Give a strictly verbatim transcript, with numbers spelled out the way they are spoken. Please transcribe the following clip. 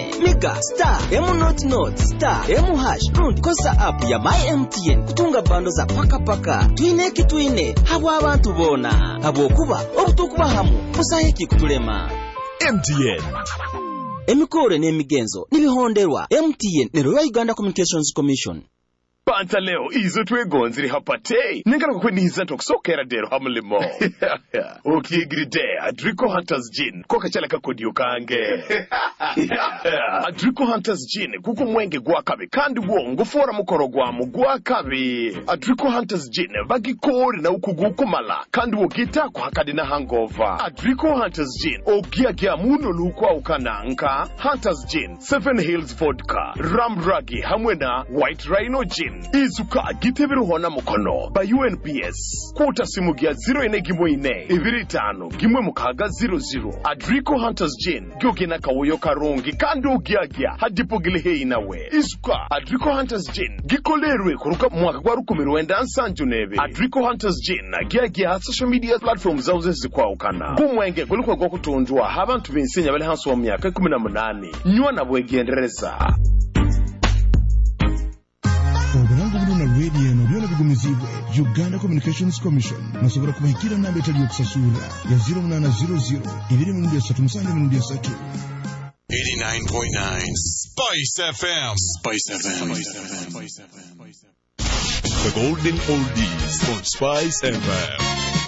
twine miga star M not not star M hash rundi kosa app ya My M T N kutunga bando za paka paka twine kitwine habo abantu bona habo kuba obutukuba hamu musahiki kutulema M T N emikore n'emigenzo nibihonderwa M T N ne Royal Uganda Communications Commission. Panta leo izo twegonziri hapate ningana kwe niza tokusokera dero hamulimo ukigride Adrico Hunters Gin koka chala kakodiyo kange Adrico Hunters Gin kuko mwenge gwa kabe kandi wo ngufora mukoro gwa mu gwa kabe Adrico Hunters Gin bagikori na ukuguko mala kandi wo gita kwa hakadi na hangover Adrico Hunters Gin ogia gia muno lukwa ukananka Hunters Gin Seven Hills Vodka Ramragi hamwena White Rhino Gin Izuka gitebiru hona mukono ba U N P S Kota simu gia zero ine gimwe ine Ibiri tano gimwe mukaga zero zero Adrico Hunters Gin Gyogena kawoyo karungi kandi ugia gia hadipo gilehe inawe Izuka Adrico Hunters Gin Gikolerwe kuruka mwaka kwa rukumiru wenda ansanju nebe Adrico Hunters Gin Gia gia social media platforms zauze zikwa ukana Gumwenge kulukwa kwa kutunjua Habantu vinsinya wale hansu wa miaka kumina munani Nyua na bwegi endereza Oburango buno na radio no byona bigumizibwe Uganda Communications Commission nasobora kubahikira namba etali okusasura ya zero nine zero zero ibiri mu ndesa tumusanga mu ndesa tu eighty-nine point nine Spice F M Spice F M The Golden Oldies on Spice F M.